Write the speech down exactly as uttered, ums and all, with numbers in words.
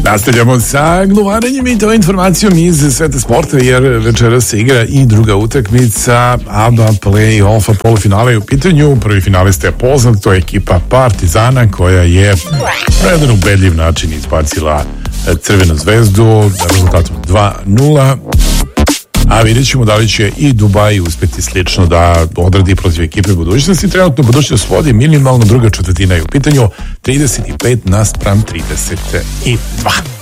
Nastavljamo sa glumarenjem i to informacijom iz sveta sporta, jer večeras se igra i druga utakmica A B A play-offa polufinale u pitanju. Prvi finalista je poznat, to je ekipa Partizana koja je na jedan ubedljiv način izbacila Crvenu zvezdu rezultatom dva nula. A vidjet ćemo da li će i Dubai uspeti slično da odradi protiv ekipe budućnosti. Trenutno budućnost vodi minimalno, druga četvrtina je u pitanju trideset pet naspram trideset dva.